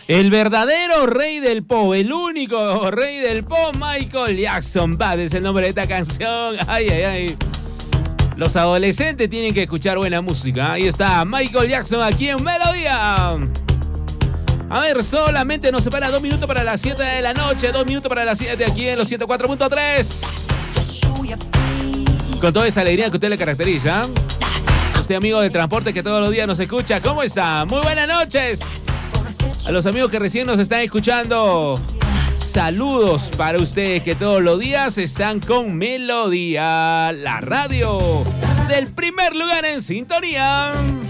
El verdadero rey del pop, el único rey del pop, Michael Jackson. Bad es el nombre de esta canción. Ay, ay, ay. Los adolescentes tienen que escuchar buena música. Ahí está Michael Jackson aquí en Melodía. A ver, solamente nos separa 2 minutos para las 7 de la noche. 2 minutos para las 7 aquí en los 104.3. Con toda esa alegría que usted le caracteriza. Usted, amigo de transporte que todos los días nos escucha, ¿cómo está? Muy buenas noches. A los amigos que recién nos están escuchando, saludos para ustedes que todos los días están con Melodía, la radio del primer lugar en sintonía.